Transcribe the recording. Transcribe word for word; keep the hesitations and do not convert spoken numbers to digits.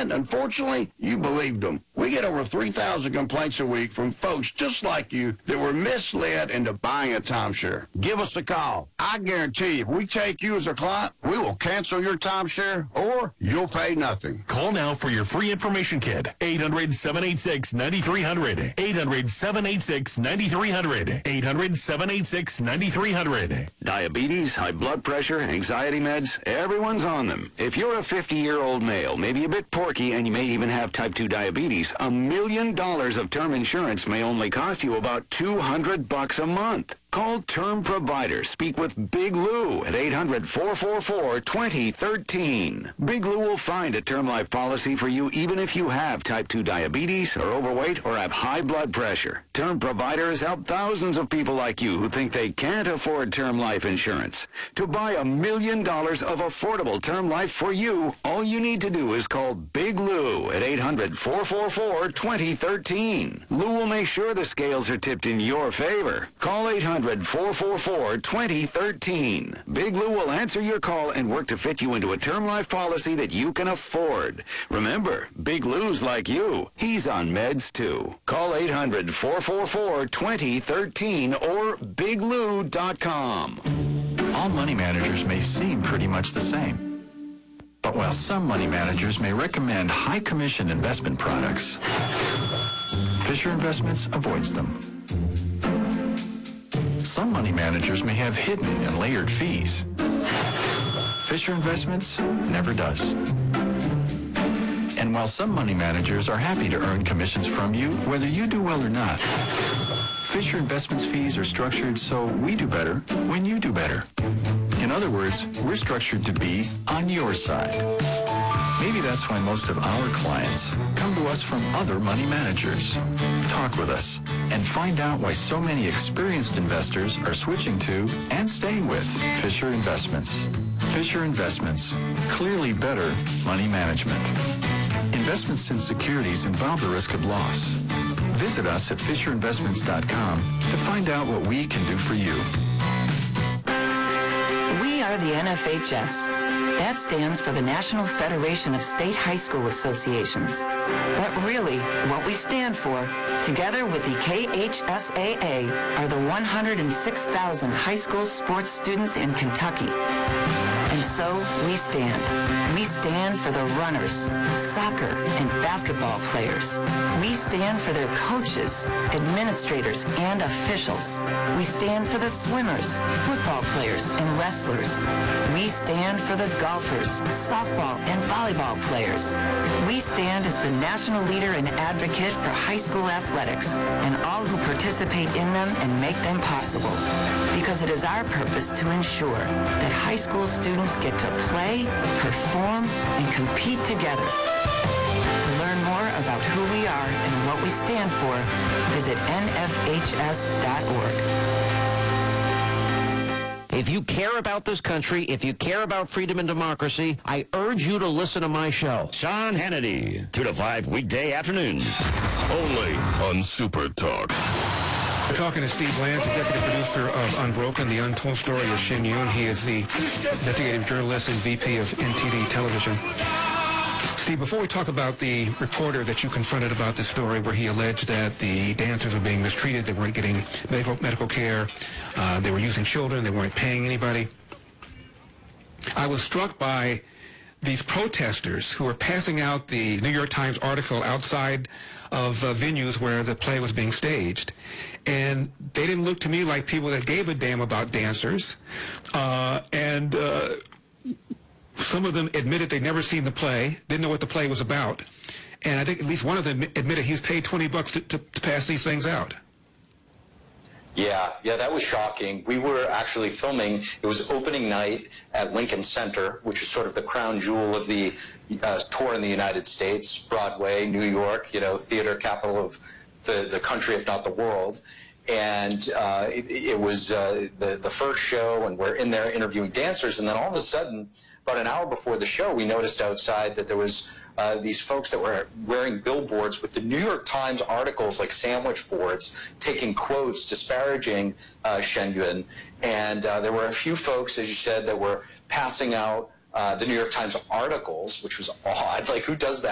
And, unfortunately, you believed them. We get over three thousand complaints a week from folks just like you that were misled into buying a timeshare. Give us a call. I guarantee if we take you as a client, we will cancel your timeshare or you'll pay nothing. Call now for your free information kit. eight hundred, seven eight six, nine three hundred. eight hundred, seven eight six, nine three hundred. eight hundred, seven eight six, nine three hundred. Diabetes, high blood pressure, anxiety meds, everyone's on them. If you're a fifty-year-old male, maybe a bit porky, and you may even have type two diabetes, a million dollars of term insurance may only cost you about two hundred bucks a month. Call Term Provider. Speak with Big Lou at eight hundred, four four four, two zero one three. Big Lou will find a term life policy for you even if you have type two diabetes, are overweight, or have high blood pressure. Term Provider has helped thousands of people like you who think they can't afford term life insurance. To buy a million dollars of affordable term life for you, all you need to do is call Big Lou at eight hundred, four four four, two zero one three. Lou will make sure the scales are tipped in your favor. Call eight hundred, four four four, two zero one three. Big Lou will answer your call and work to fit you into a term life policy that you can afford. Remember, Big Lou's like you. He's on meds too. Call eight hundred, four four four, two zero one three or big lou dot com. All money managers may seem pretty much the same. But while some money managers may recommend high commission investment products, Fisher Investments avoids them. Some money managers may have hidden and layered fees. Fisher Investments never does. And while some money managers are happy to earn commissions from you, whether you do well or not, Fisher Investments fees are structured so we do better when you do better. In other words, we're structured to be on your side. Maybe that's why most of our clients come to us from other money managers. Talk with us and find out why so many experienced investors are switching to and staying with Fisher Investments. Fisher Investments, clearly better money management. Investments in securities involve the risk of loss. Visit us at fisher investments dot com to find out what we can do for you. We are the N F H S. That stands for the National Federation of State High School Associations. But really, what we stand for, together with the K H S A A, are the one hundred six thousand high school sports students in Kentucky. And so we stand. We stand for the runners, soccer, and basketball players. We stand for their coaches, administrators, and officials. We stand for the swimmers, football players, and wrestlers. We stand for the golfers, softball, and volleyball players. We stand as the national leader and advocate for high school athletics and all who participate in them and make them possible. Because it is our purpose to ensure that high school students get to play, perform, and compete together. To learn more about who we are and what we stand for, visit N F H S dot org. If you care about this country, if you care about freedom and democracy, I urge you to listen to my show. Sean Hannity, two to five weekday afternoons. Only on Super Talk. We're talking to Steve Lance, executive producer of Unbroken, the untold story of Shin Yoon. He is the investigative journalist and V P of N T V Television. Steve, before we talk about the reporter that you confronted about this story where he alleged that the dancers were being mistreated, they weren't getting medical, medical care, uh, they were using children, they weren't paying anybody, I was struck by these protesters who were passing out the New York Times article outside of uh, venues where the play was being staged. And they didn't look to me like people that gave a damn about dancers. Uh, and uh, some of them admitted they'd never seen the play, didn't know what the play was about. And I think at least one of them admitted he was paid twenty bucks to, to, to pass these things out. Yeah, yeah, that was shocking. We were actually filming, it was opening night at Lincoln Center, which is sort of the crown jewel of the uh, tour in the United States, Broadway, New York, you know, theater capital of the, the country, if not the world. And uh, it, it was uh, the, the first show, and we're in there interviewing dancers, and then all of a sudden, about an hour before the show, we noticed outside that there was uh, these folks that were wearing billboards with the New York Times articles, like sandwich boards, taking quotes disparaging uh, Shen Yun. And uh, there were a few folks, as you said, that were passing out uh, the New York Times articles, which was odd. Like, who does that?